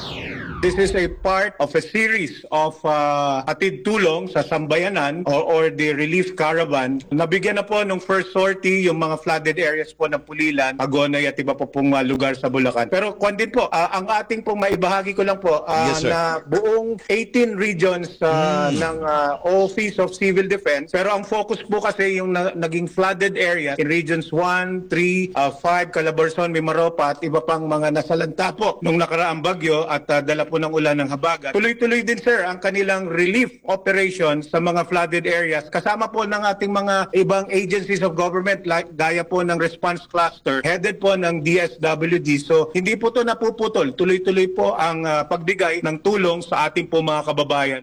This is a part of a series of hatid tulong sa Sambayanan or the relief caravan. Nabigyan na po ng first sortie yung mga flooded areas po ng Pulilan, Agonay at iba po pong lugar sa Bulacan. Pero kung din po, ang ating pong maibahagi ko lang po na buong 18 regions ng Office of Civil Defense. Pero ang focus po kasi yung naging flooded areas in regions 1, 3, 5, Calabarzon, Mimaropa at iba pang mga nasalanta po nung nakaraang bagyo at dala po ng ulan ng habagat. Tuloy-tuloy din sir ang kanilang relief operations sa mga flooded areas kasama po ng ating mga ibang agencies of government like gaya po ng response cluster headed po ng DSWD. So hindi po to napuputol. Tuloy-tuloy po ang pagbigay ng tulong sa ating po mga kababayan.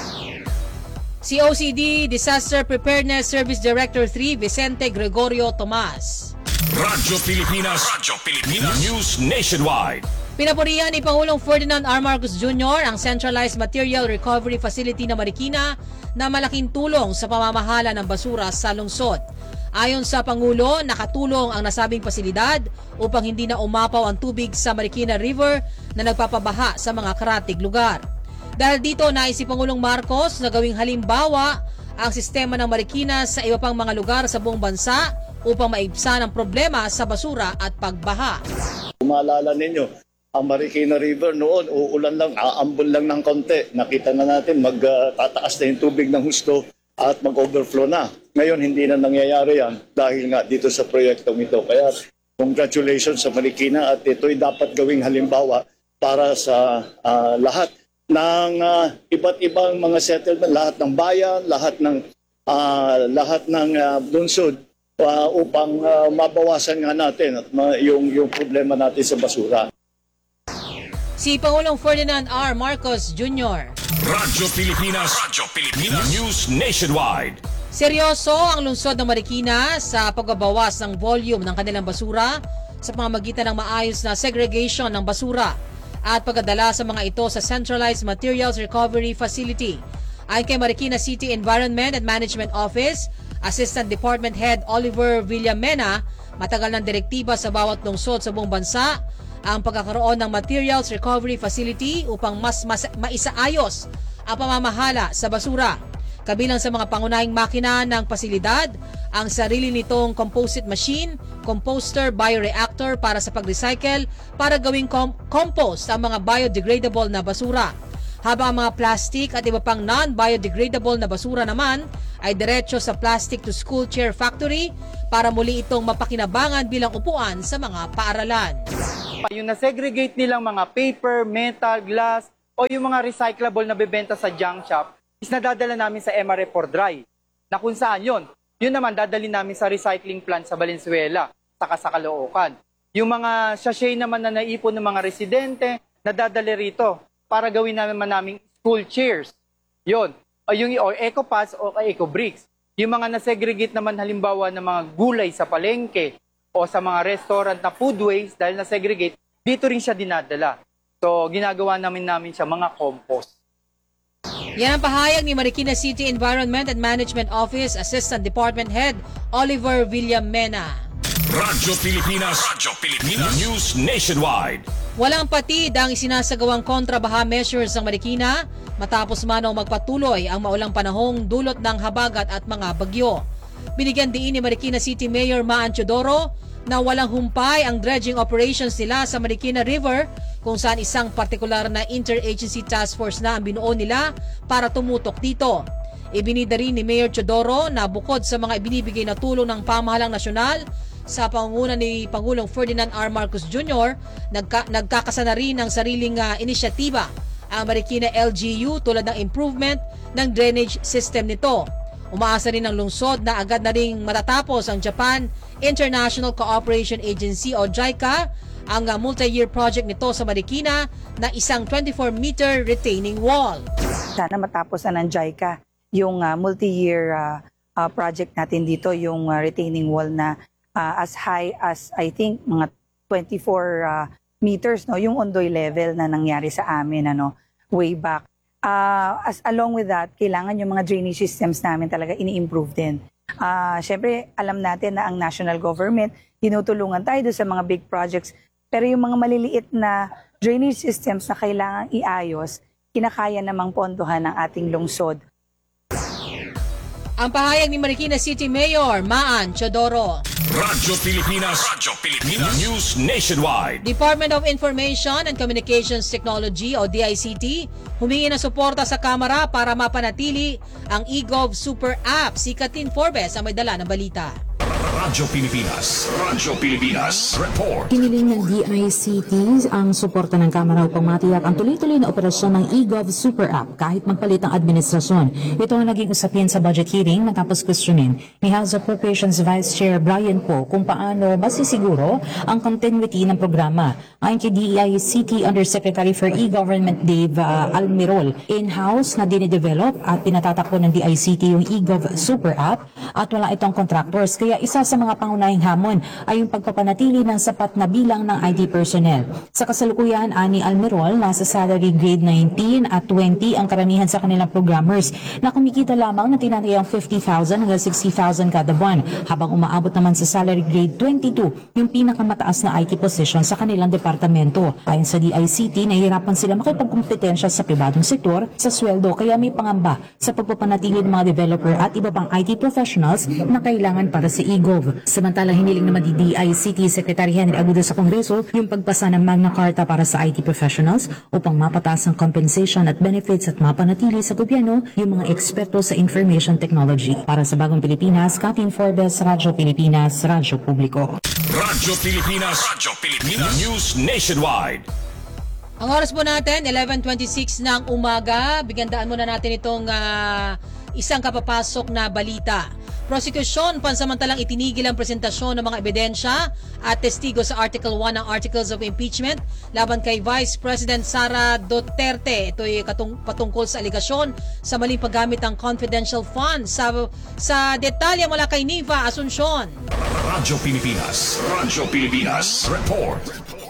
Si OCD Disaster Preparedness Service Director 3 Vicente Gregorio Tomas. Radyo Pilipinas News Nationwide. Pinapurihan ni Pangulong Ferdinand R. Marcos Jr. ang Centralized Material Recovery Facility na Marikina na malaking tulong sa pamamahala ng basura sa lungsod. Ayon sa Pangulo, nakatulong ang nasabing pasilidad upang hindi na umapaw ang tubig sa Marikina River na nagpapabaha sa mga karatig lugar. Dahil dito, nais si Pangulong Marcos na gawing halimbawa ang sistema ng Marikina sa iba pang mga lugar sa buong bansa upang maibsan ang problema sa basura at pagbaha. Maalala ninyo, ang Marikina River noon, uulan lang, aambon lang ng konti. Nakita na natin, magtataas na yung tubig ng husto at mag-overflow na. Ngayon, hindi na nangyayari yan dahil nga dito sa proyektong ito. Kaya, congratulations sa Marikina at ito'y dapat gawing halimbawa para sa lahat ng iba't ibang mga settlement, lahat ng bayan, lahat ng lungsod upang mabawasan nga natin at yung problema natin sa basura. Si Pangulong Ferdinand R. Marcos Jr. Radyo Pilipinas News Nationwide. Seryoso ang lungsod ng Marikina sa pagbabawas ng volume ng kanilang basura sa pamamagitan ng maayos na segregation ng basura at pagdadala sa mga ito sa Centralized Materials Recovery Facility. Ayon kay Marikina City Environment and Management Office, Assistant Department Head Oliver Villamena, matagal ng direktiba sa bawat lungsod sa buong bansa ang pagkakaroon ng Materials Recovery Facility upang mas maisaayos ang pamamahala sa basura. Kabilang sa mga pangunahing makina ng pasilidad, ang sarili nitong composite machine, composter, bioreactor para sa pag-recycle para gawing compost ang mga biodegradable na basura. Habang ang mga plastic at iba pang non-biodegradable na basura naman ay diretso sa plastic to school chair factory para muli itong mapakinabangan bilang upuan sa mga paaralan. Yung na-segregate nilang mga paper, metal, glass o yung mga recyclable na bebenta sa junk shop is nadadala namin sa MRF for dry. Na kung saan yun naman dadalhin namin sa recycling plant sa Valenzuela, saka sa Caloocan. Yung mga sachet naman na naipon ng mga residente, nadadala rito para gawin namin school chairs. Yun. O eco-pads o eco-bricks. Yung mga na-segregate naman halimbawa ng mga gulay sa palengke o sa mga restaurant na food waste dahil na-segregate, dito rin siya dinadala. So, ginagawa namin siya mga compost. Yan ang pahayag ni Marikina City Environment and Management Office Assistant Department Head Oliver Villamena. Radyo Pilipinas News Nationwide. Walang patid ang isinasagawang kontrabaha measures ng Marikina matapos manaw magpatuloy ang maulang panahong dulot ng habagat at mga bagyo. Binigyan diin ni Marikina City Mayor Maan Teodoro na walang humpay ang dredging operations nila sa Marikina River kung saan isang partikular na interagency task force na ang binuo nila para tumutok dito. Ibinida rin ni Mayor Teodoro na bukod sa mga ibinibigay na tulong ng pamahalang nasyonal, sa pangunguna ni Pangulong Ferdinand R. Marcos Jr., nagkakasana rin ng sariling inisyatiba ang Marikina LGU tulad ng improvement ng drainage system nito. Umaasa rin ang lungsod na agad na ring matatapos ang Japan International Cooperation Agency o JICA ang multi-year project nito sa Marikina na isang 24-meter retaining wall. Sana matapos na ng JICA yung multi-year project natin dito, yung retaining wall na as high as I think mga 24 meters, no, yung ondoy level na nangyari sa amin way back. Along with that, kailangan yung mga drainage systems namin talaga ini-improve din. Syempre, alam natin na ang national government tinutulungan tayo doon sa mga big projects, pero yung mga maliliit na drainage systems na kailangan iayos, kinakaya namang pondohan ng ating lungsod. Ang pahayag ni Marikina City Mayor Maan Teodoro. Radyo Pilipinas News Nationwide. Department of Information and Communications Technology o DICT humingi ng suporta sa Kamara para mapanatili ang eGov Super App. Si Katin Forbes ang may dala ng balita. Radyo Pilipinas Report. Hiniling ng DICT ang suporta ng Kamara upang matiyak ang tuloy-tuloy na operasyon ng eGov Super App kahit magpalit ang administrasyon. Ito ang naging usapin sa budget hearing matapos questionin ni House Appropriations Vice Chair Brian Poe kung paano masisiguro ang continuity ng programa. Ayon kay DICT Undersecretary for E-Government Dave Almirol, in-house na dinidevelop at pinatatakbo ng DICT yung eGov Super App at wala itong contractors. Kaya isa sa mga pangunahing hamon ay yung pagpapanatili ng sapat na bilang ng IT personnel. Sa kasalukuyan, ani Almirol, nasa salary grade 19 at 20 ang karamihan sa kanilang programmers na kumikita lamang na tinatayang 50,000 hanggang 60,000 kada buwan, habang umaabot naman sa salary grade 22 yung pinakamataas na IT position sa kanilang departamento. Ayon sa DICT, nahihirapan sila makipagkompetensya sa pribadong sektor sa sweldo, kaya may pangamba sa pagpapanatili ng mga developer at iba pang IT professionals na kailangan para sa eGov. Samantalang hiniling naman ni DICT Secretary Henry Agudo sa Kongreso yung pagpasa ng Magna Carta para sa IT professionals upang mapataas ang compensation at benefits at mapanatili sa gobyerno yung mga eksperto sa information technology. Para sa Bagong Pilipinas, Katin Forbes, Radyo Pilipinas, Radyo Publiko. Radyo Pilipinas News Nationwide. Ang oras po natin, 11:26 ng umaga. Bigandaan muna natin itong isang kapapasok na balita. Prosecution pansamantalang itinigil ang presentasyon ng mga ebidensya at testigo sa Article 1 ng Articles of Impeachment laban kay Vice President Sara Duterte. Ito ay patungkol sa aligasyon sa maling paggamit ng confidential funds. Sa detalye mula kay Niva Asuncion. Radyo Pilipinas Report.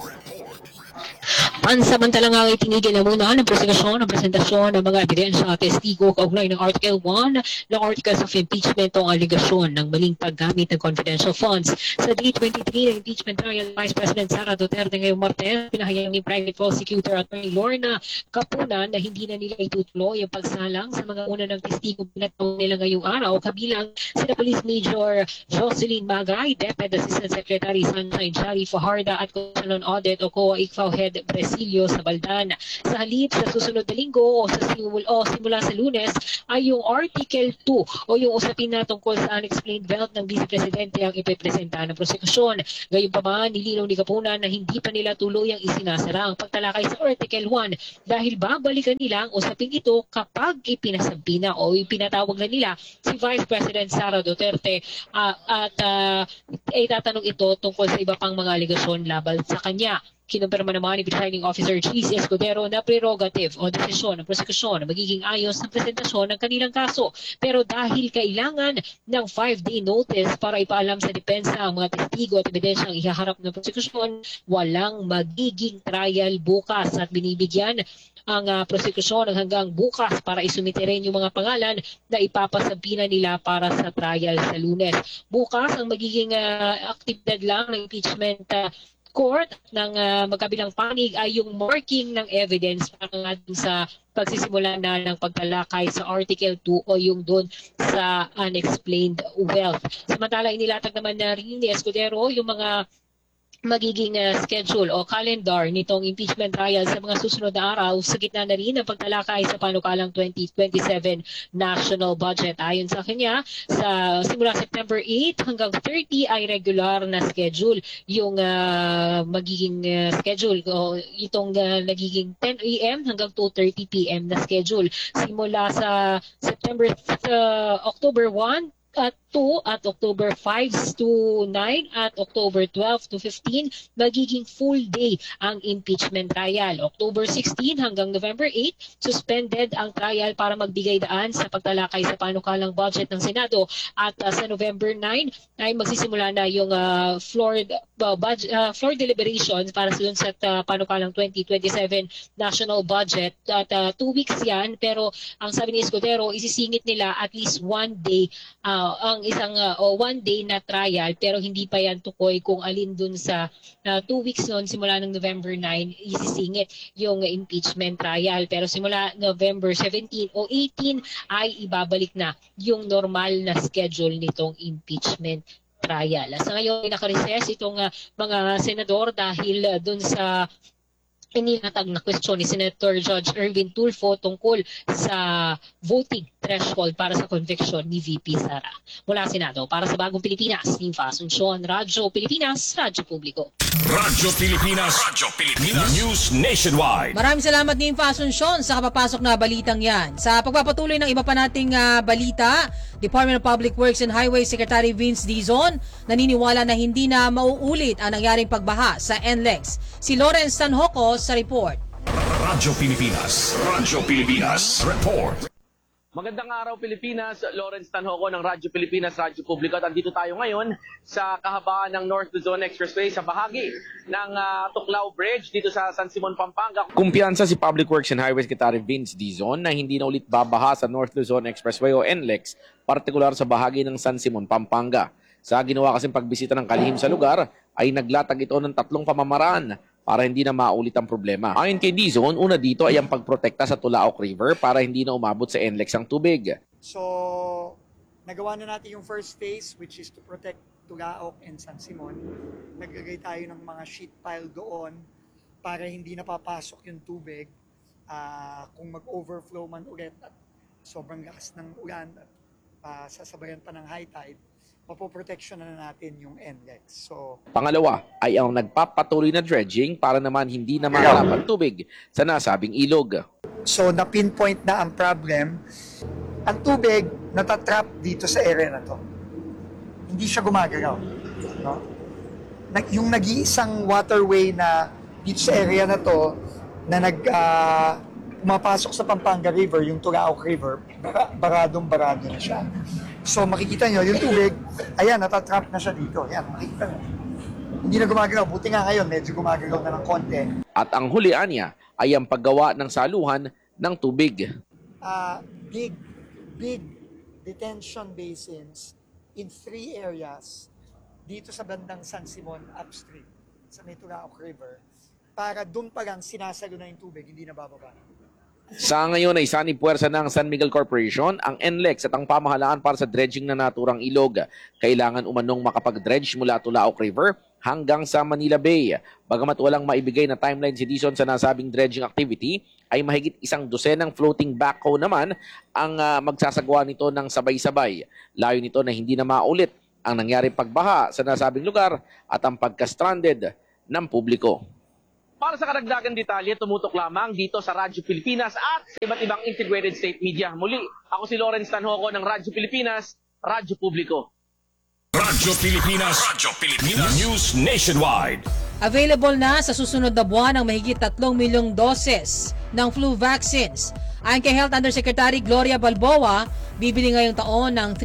Pansamantalang nga itinigil na muna ng prosekusyon ang presentasyon ng mga ebidensya at testigo kaugnay ng Article 1 ng Articles of Impeachment o aligasyon ng maling paggamit ng confidential funds. Sa Day 23 ng impeachment trial, Vice President Sara Duterte ngayong Martes, pinahayag ni Private Prosecutor Attorney Lorna Capunan na hindi na nila itutuloy ang pagsalang sa mga una ng testigo pinataw nila ngayong araw, kabilang sina Police Major Jocelyn Magay, Deputy Assistant Secretary Sunshine Shari Fajarda at Commission on Audit o COA ICFAO Head President domisilyo sa Baldan. Sa halip sa susunod na linggo o simula sa Lunes ay yung Article 2 o yung usapin na tungkol sa unexplained wealth ng Vice Presidente ang ipipresenta ng prosekusyon. Gayunpaman, nilinaw ni Kapunan na hindi pa nila tuluyang isinasara ang pagtalakay sa Article 1 dahil babalikan nila ang usaping ito kapag ipinasabi na o ipinatawag na nila si Vice President Sara Duterte at itatanong ito tungkol sa iba pang mga aligasyon laban sa kanya. Kinumpirma naman ni Presiding Officer Cheese Escudero na prerogative o desisyon ng prosekusyon na magiging ayos ng presentasyon ng kanilang kaso. Pero dahil kailangan ng 5-day notice para ipaalam sa depensa ang mga testigo at ebidensyang ihaharap ng prosekusyon, walang magiging trial bukas at binibigyan ang prosekusyon hanggang bukas para isumite rin yung mga pangalan na ipapasabina nila para sa trial sa Lunes. Bukas ang magiging aktibidad lang ng impeachment court ng magkabilang panig ay yung marking ng evidence para nga sa pagsisimula na ng pagtalakay sa Article 2 o yung doon sa unexplained wealth. Samantala, inilatag naman na rin ni Escudero yung mga magiging schedule o calendar nitong impeachment trial sa mga susunod na araw sa gitna na rin ng pagtalakay sa panukalang 2027 national budget. Ayon sa kanya, sa simula September 8 hanggang 30 ay regular na schedule yung magiging schedule o itong nagiging 10 a.m. hanggang 2:30 p.m. na schedule. Simula sa October 1 at 2 at October 5 to 9 at October 12 to 15 magiging full day ang impeachment trial. October 16 hanggang November 8 suspended ang trial para magbigay daan sa pagtalakay sa panukalang budget ng Senado at sa November 9 ay magsisimula na yung floor deliberations para sa panukalang 2027 national budget at 2 weeks yan, pero ang sabi ni Escudero isisingit nila at least one day ang isang one day na trial, pero hindi pa yan tukoy kung alin dun sa 2 weeks noon simula ng November 9 isisingit yung impeachment trial, pero simula November 17 o 18 ay ibabalik na yung normal na schedule nitong impeachment trial. Sa ngayon naka-recess itong mga senador dahil dun sa inilatag na question ni Senator Judge Erwin Tulfo tungkol sa voting threshold para sa conviction ni VP Sara. Mula Senado, para sa Bagong Pilipinas, Ninfa Asuncion, Radyo Pilipinas, Radyo Publiko. Radyo Pilipinas, News Nationwide. Maraming salamat Ninfa Asuncion sa kapapasok na balitang yan. Sa pagpapatuloy ng iba pa nating balita, Department of Public Works and Highways Secretary Vince Dizon naniniwala na hindi na mauulit ang nangyaring pagbaha sa NLEX. Si Lawrence Sanhoco sa report. Radyo Pilipinas, report. Magandang araw Pilipinas, Lawrence Tanhoco ng Radyo Pilipinas, Radyo Publiko. At andito tayo ngayon sa kahabaan ng North Luzon Expressway sa bahagi ng Tuklaw Bridge dito sa San Simon, Pampanga. Kumpiyansa si Public Works and Highways Secretary Vince Dizon na hindi na ulit babaha sa North Luzon Expressway o NLEX, partikular sa bahagi ng San Simon, Pampanga. Sa ginawa kasing pagbisita ng kalihim sa lugar, ay naglatag ito ng 3 pamamaraan para hindi na maulit ang problema. Ayon kay Dizon, una dito ay ang pagprotekta sa Tulaok River para hindi na umabot sa NLEX ang tubig. So, nagawa na natin yung first phase, which is to protect Tulaok and San Simon. Naglagay tayo ng mga sheet pile doon para hindi napapasok yung tubig. Kung mag-overflow man ulit at sobrang lakas ng ulan at sasabayan pa ng high tide, mapoprotection na natin yung NLEX. So, pangalawa ay ang nagpapatuloy na dredging para naman hindi na maharap ang tubig sa nasabing ilog. So, na-pinpoint na ang problem. Ang tubig natatrap dito sa area na to. Hindi siya gumagalaw. No? Yung nag-iisang waterway na dito sa area na to na pumapasok sa Pampanga River, yung Tulaok River, baradong-barado na siya. So makikita nyo, yung tubig, ayan, natatrap na siya dito. Ayan, makikita nyo. Hindi na gumagalaw. Buti nga ngayon, medyo gumagalaw na ng konti. At ang hulian niya ay ang paggawa ng saluhan ng tubig. Big detention basins in 3 areas dito sa bandang San Simon upstream, sa may Tulaok River, para doon pa lang sinasalo na yung tubig, hindi na bababa. Sa ngayon ay sanib puwersa ng San Miguel Corporation, ang NLEX at ang pamahalaan para sa dredging na naturang ilog. Kailangan umanong makapag-dredge mula Tulaok River hanggang sa Manila Bay. Bagamat walang maibigay na timeline si Dizon sa nasabing dredging activity, ay mahigit 100 floating backhoe naman ang magsasagawa nito ng sabay-sabay. Layo nito na hindi na maulit ang nangyari pagbaha sa nasabing lugar at ang pagka-stranded ng publiko. Para sa karagdagang detalye, tumutok lamang dito sa Radyo Pilipinas at sa iba't ibang integrated state media. Muli, ako si Lawrence Tanhoco ng Radyo Pilipinas, Radyo Publiko. Radyo Pilipinas, News Nationwide. Available na sa susunod na buwan ang mahigit 3 milyong doses ng flu vaccines. Ayon kay Health Undersecretary Gloria Balboa, bibili ngayong taon ng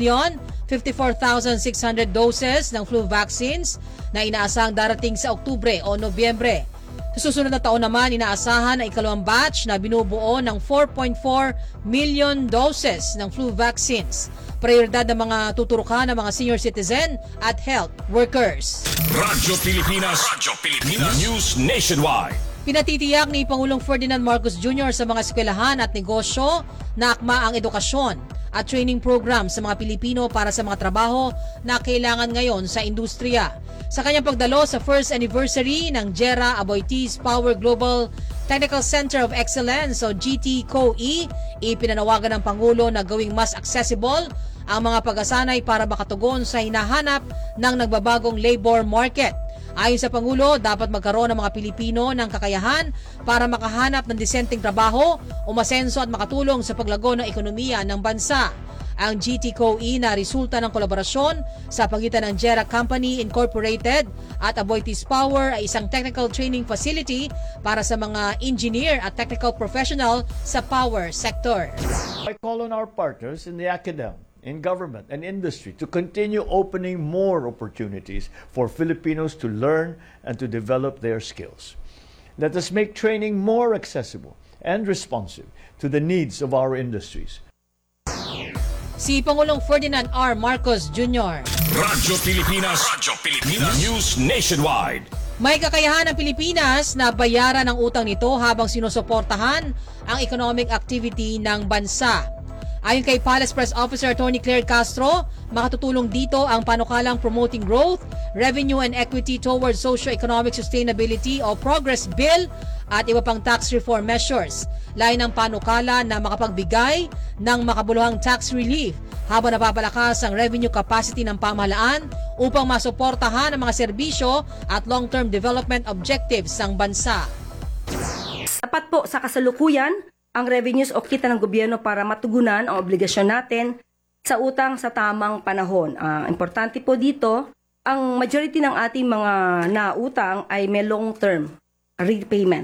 3,054,600 doses ng flu vaccines na inaasahang darating sa Oktubre o Nobyembre. Sa susunod na taon naman, inaasahan ang ikalawang batch na binubuo ng 4.4 million doses ng flu vaccines. Prioridad ng mga tuturukan ng mga senior citizen at health workers. Radyo Pilipinas, News Nationwide. Pinatitiyak ni Pangulong Ferdinand Marcos Jr. sa mga eskwelahan at negosyo na akma ang edukasyon at training program sa mga Pilipino para sa mga trabaho na kailangan ngayon sa industriya. Sa kanyang pagdalo sa first anniversary ng JERA Aboitiz Power Global Technical Center of Excellence o GT-COE, ipinanawagan ng Pangulo na gawing mas accessible ang mga pag-asanay para makatugon sa hinahanap ng nagbabagong labor market. Ayon sa Pangulo, dapat magkaroon ng mga Pilipino ng kakayahan para makahanap ng disenteng trabaho, umasenso at makatulong sa paglago ng ekonomiya ng bansa. Ang GT-COE na resulta ng kolaborasyon sa pagitan ng JERA Company Incorporated at Aboitiz Power ay isang technical training facility para sa mga engineer at technical professional sa power sector. I call on our partners in the academy, in government and industry to continue opening more opportunities for Filipinos to learn and to develop their skills. Let us make training more accessible and responsive to the needs of our industries. Si Pangulong Ferdinand R. Marcos Jr. Radyo Pilipinas, News Nationwide. May kakayahan ng Pilipinas na bayaran ang utang nito habang sinusuportahan ang economic activity ng bansa. Ayon kay Palace Press Officer Attorney Claire Castro, makatutulong dito ang panukalang Promoting Growth, Revenue and Equity Towards Socio-Economic Sustainability o Progress Bill at iba pang tax reform measures. Lain ng panukala na makapagbigay ng makabuluhang tax relief habang napapalakas ang revenue capacity ng pamahalaan upang masuportahan ang mga serbisyo at long-term development objectives ng bansa. Sapat po sa kasalukuyan ang revenues o kita ng gobyerno para matugunan ang obligasyon natin sa utang sa tamang panahon. Importante po dito, ang majority ng ating mga nautang ay may long-term repayment.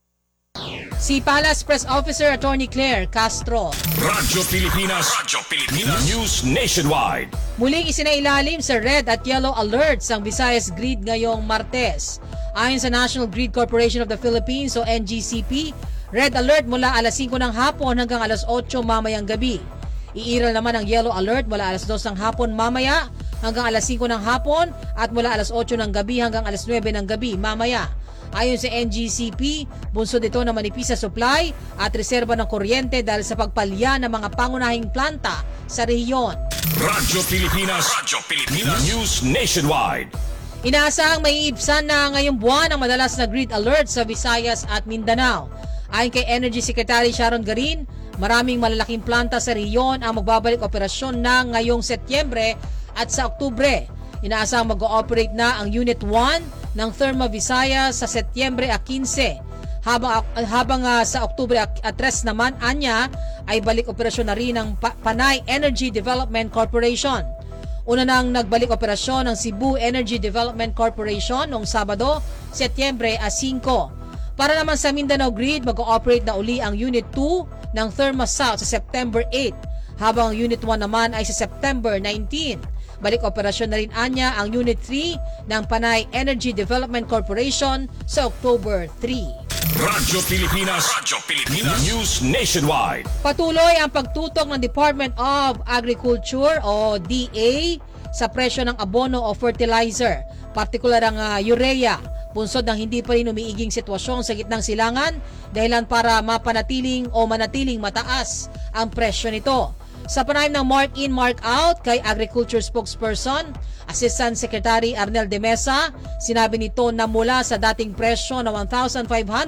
Si Palace Press Officer Attorney Claire Castro. Radyo Pilipinas, News Nationwide. Muling isinailalim sa red at yellow alerts ang Visayas Grid ngayong Martes. Ayon sa National Grid Corporation of the Philippines o NGCP, red alert mula alas 5 ng hapon hanggang alas 8 mamayang gabi. Iiral naman ang yellow alert mula alas 2 ng hapon mamaya hanggang alas 5 ng hapon at mula alas 8 ng gabi hanggang alas 9 ng gabi mamaya. Ayon sa NGCP, bunsod ito na manipis sa supply at reserba ng kuryente dahil sa pagpalya ng mga pangunahing planta sa rehiyon. Radyo Pilipinas, News Nationwide. Inaasahang maiibsan na ngayong buwan ang madalas na grid alert sa Visayas at Mindanao. Ayon kay Energy Secretary Sharon Garin, maraming malalaking planta sa rehiyon ang magbabalik operasyon na ngayong Setyembre at sa Oktubre. Inaasahang mag-ooperate na ang Unit 1 ng Therma Visayas sa Setyembre 15. Habang sa Oktubre 3 naman, anya, ay balik operasyon na rin ng Panay Energy Development Corporation. Una nang nagbalik operasyon ng Cebu Energy Development Corporation noong Sabado, Setyembre 5. Para naman sa Mindanao Grid, mag-ooperate na uli ang Unit 2 ng Therma South sa September 8, habang ang Unit 1 naman ay sa September 19. Balik operasyon na rin anya ang Unit 3 ng Panay Energy Development Corporation sa October 3. Radyo Pilipinas, News Nationwide. Patuloy ang pagtutok ng Department of Agriculture o DA sa presyo ng abono o fertilizer, partikular ang urea, Punsod ng hindi pa rin umiiging sitwasyon sa gitnang silangan dahilan para manatiling mataas ang presyo nito. Sa panayam ng Mark In, Mark Out kay Agriculture Spokesperson, Assistant Secretary Arnel de Mesa, sinabi nito na mula sa dating presyo na 1,500,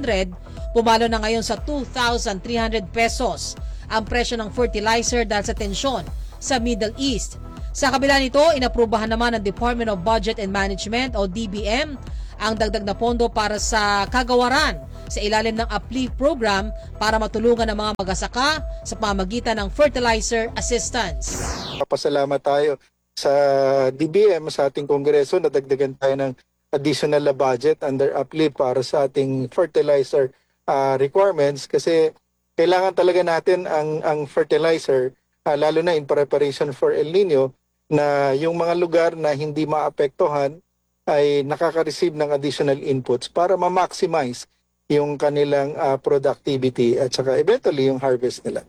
pumalo na ngayon sa 2,300 pesos ang presyo ng fertilizer dahil sa tensyon sa Middle East. Sa kabila nito, inaprubahan naman ng Department of Budget and Management o DBM ang dagdag na pondo para sa kagawaran sa ilalim ng UPLIFT program para matulungan ang mga magsasaka sa pamamagitan ng fertilizer assistance. Papasalamat tayo sa DBM, sa ating Kongreso, na dagdagan tayo ng additional na budget under UPLIFT para sa ating fertilizer requirements kasi kailangan talaga natin ang fertilizer lalo na in preparation for El Nino na yung mga lugar na hindi maapektuhan ay nakaka-receive ng additional inputs para ma-maximize yung kanilang productivity at saka eventually yung harvest nila.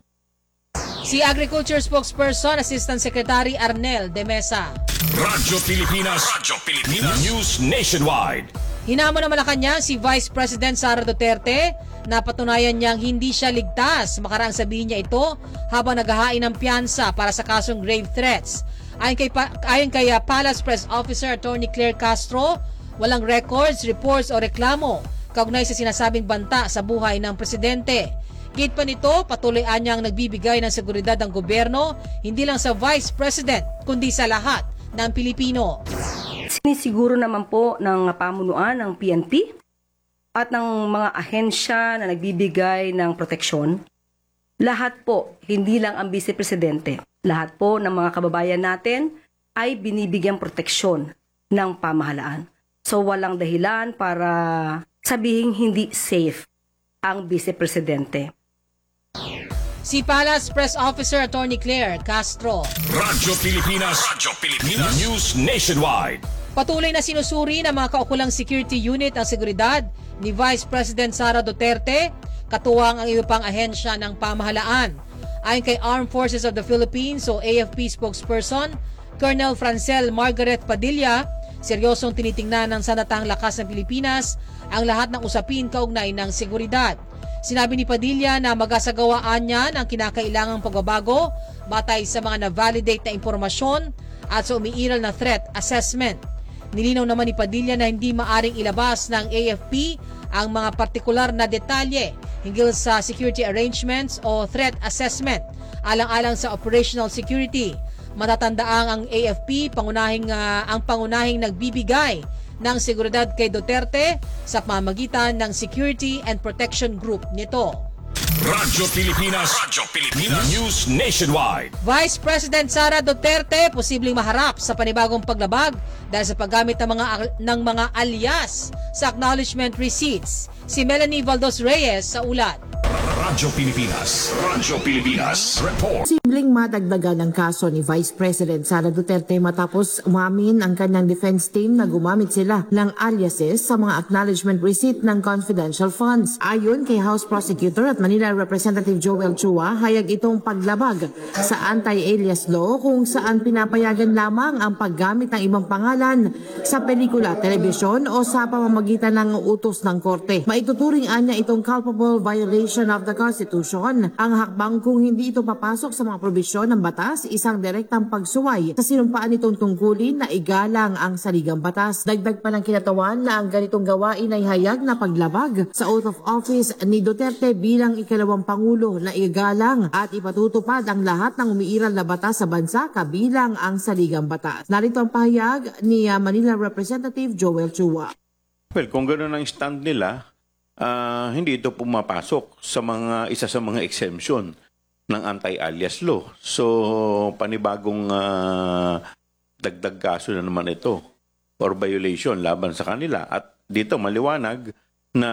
Si Agriculture Spokesperson, Assistant Secretary Arnel de Mesa. Radyo Pilipinas News Nationwide. Hinamon ng Malacanang si Vice President Sara Duterte na patunayan niyang hindi siya ligtas. Makaraang sabihin niya ito habang naghahain ng piyansa para sa kasong grave threats. Ayon kay Palace Press Officer Attorney Claire Castro, walang records, reports o reklamo kaugnay sa sinasabing banta sa buhay ng presidente. Gate pa nito, patuloy anyang nagbibigay ng seguridad ng gobyerno hindi lang sa Vice President kundi sa lahat ng Pilipino. Sinisiguro naman po ng pamunuan ng PNP at ng mga ahensya na nagbibigay ng proteksyon. Lahat po, hindi lang ang Vice Presidente. Lahat po ng mga kababayan natin ay binibigyang proteksyon ng pamahalaan. So walang dahilan para sabihing hindi safe ang Vice Presidente. Si Palace Press Officer Attorney Claire Castro. Radyo Pilipinas News Nationwide. Patuloy na sinusuri ng mga kaukulang security unit ang seguridad ni Vice President Sara Duterte, katuwang ang iba pang ahensya ng pamahalaan. Ayon kay Armed Forces of the Philippines o AFP spokesperson, Colonel Francel Margaret Padilla, seryosong tinitingnan ng sandatang lakas ng Pilipinas ang lahat ng usapin kaugnay ng seguridad. Sinabi ni Padilla na magasagawaan niya ng kinakailangang pagbabago batay sa mga na-validate na impormasyon at sa umiiral na threat assessment. Nilinaw naman ni Padilla na hindi maaring ilabas ng AFP ang mga partikular na detalye hinggil sa security arrangements o threat assessment alang-alang sa operational security. Matatandaang ang AFP ang pangunahing nagbibigay ng seguridad kay Duterte sa pamamagitan ng Security and Protection Group nito. Radyo Pilipinas News Nationwide. Vice President Sara Duterte posibleng maharap sa panibagong paglabag dahil sa paggamit ng mga alias sa acknowledgement receipts. Si Melanie Valdos Reyes sa ulat. Radyo Pilipinas Report. Posibleng madagdagan ang kaso ni Vice President Sara Duterte matapos umamin ang kanyang defense team na gumamit sila ng aliases sa mga acknowledgement receipt ng confidential funds. Ayon kay House Prosecutor at Manila Representative Joel Chua, hayag itong paglabag sa anti-alias law kung saan pinapayagan lamang ang paggamit ng ibang pangalan sa pelikula, telebisyon o sa pamamagitan ng utos ng korte. Maituturing anya itong culpable violation of the Constitution. Ang hakbang kung hindi ito papasok sa mga probisyon ng batas, isang direktang pagsuway sa sinumpaan nitong tungkulin na igalang ang saligang batas. Dagdag pa ng kinatawan na ang ganitong gawain ay hayag na paglabag sa oath of office ni Duterte bilang ikalawang Pangulo na igalang at ipatutupad ang lahat ng umiiral na batas sa bansa kabilang ang saligang batas. Narito ang pahayag ni Manila Representative Joel Chua. Well, kung gano'n ang stand nila, hindi ito pumapasok sa isa sa mga exemption ng anti-alias law. So, panibagong dagdag kaso na naman ito or violation laban sa kanila. At dito maliwanag na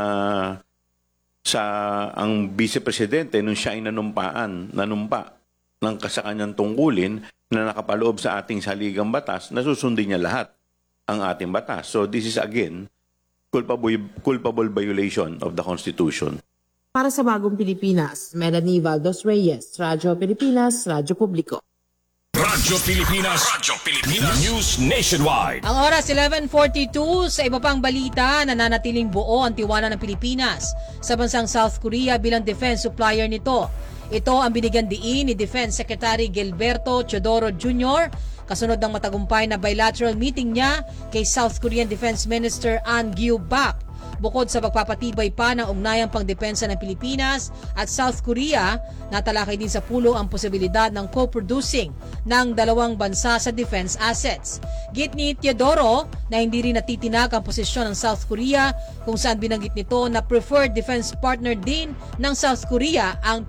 ang Vice Presidente nung siya ay nanumpa ng kasakanyang tungkulin na nakapaloob sa ating saligang batas, nasusundin niya lahat ang ating batas. So, this is again culpable violation of the Constitution. Para sa Bagong Pilipinas, Melanie Valdos Reyes, Radyo Pilipinas, Radyo Publiko. Radyo Pilipinas. News Nationwide. Ang oras 11:42. Sa iba pang balita, nananatiling buo ang tiwala ng Pilipinas sa bansang South Korea bilang defense supplier nito. Ito ang binigyan diin ni Defense Secretary Gilberto Teodoro Jr. kasunod ng matagumpay na bilateral meeting niya kay South Korean Defense Minister An Gyu-bak. Bukod sa pagpapatibay pa ng ugnayang pangdepensa ng Pilipinas at South Korea, natalakay din sa pulong ang posibilidad ng co-producing ng dalawang bansa sa defense assets. Git ni Teodoro na hindi rin natitinag ang posisyon ng South Korea kung saan binanggit nito na preferred defense partner din ng South Korea ang